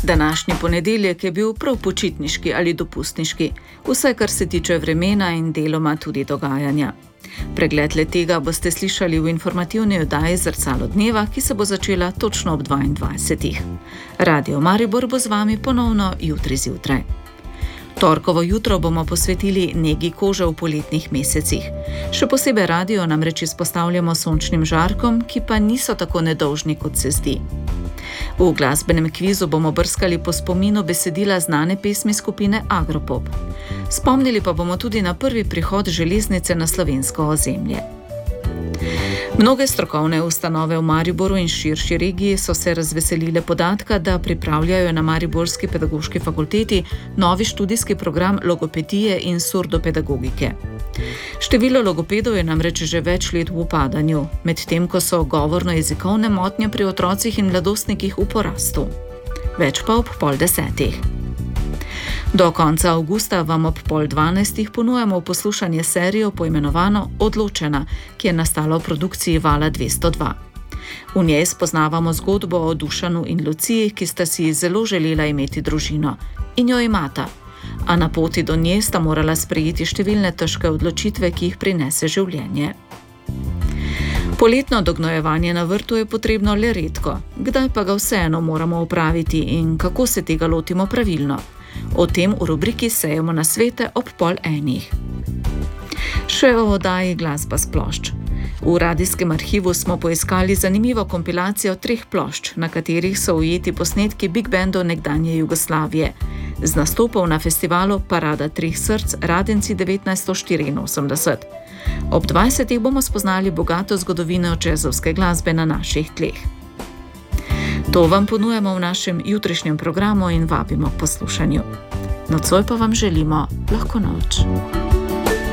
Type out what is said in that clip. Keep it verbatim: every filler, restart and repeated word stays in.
Današnji ponedeljek je bil prav počitniški ali dopustniški, vsaj kar se tiče vremena in deloma tudi dogajanja. Pregled le tega boste slišali v informativni oddaji Zrcalo dneva, ki se bo začela točno ob dvaindvajsetih. Radio Maribor bo z vami ponovno jutri zjutraj. Torkovo jutro bomo posvetili negi kože v poletnih mesecih. Še posebej radio namreč izpostavljamo sončnim žarkom, ki pa niso tako nedolžni, kot se zdi. V glasbenem kvizu bomo brskali po spominu besedila znane pesmi skupine Agropop. Spomnili pa bomo tudi na prvi prihod železnice na slovensko ozemlje. Mnoge strokovne ustanove v Mariboru in širši regiji so se razveselile podatka, da pripravljajo na Mariborski pedagoški fakulteti novi študijski program logopedije in surdopedagogike. Število logopedov je namreč že več let v upadanju, medtem ko so govorno-jezikovne motnje pri otrocih in mladostnikih v porastu. Več pa ob pol desetih. Do konca avgusta vam ob pol dvanajstih ponujamo poslušanje serijo poimenovano Odločena, ki je nastala v produkciji Vala dvesto dva. V njej spoznavamo zgodbo o Dušanu in Luciji, ki sta si zelo želela imeti družino. In jo imata. A na poti do nje sta morala sprejeti številne težke odločitve, ki jih prinese življenje. Poletno dognojevanje na vrtu je potrebno le redko. Kdaj pa ga vseeno moramo opraviti in kako se tega lotimo pravilno? O tem v rubriki Sejemo nasvete ob pol enih. Še o oddaji Glasba s plošč. V radijskem arhivu smo poiskali zanimivo kompilacijo treh plošč, na katerih so ujeti posnetki big bandov nekdanje Jugoslavije. Z nastopov na festivalu Parada treh src Radenci devetnajststo štiriinosemdeset. Ob dvajsetih bomo spoznali bogato zgodovino džezovske glasbe na naših tleh. To vam ponujemo v našem jutrišnjem programu in vabimo k poslušanju. Nocoj pa vam želimo lahko noč.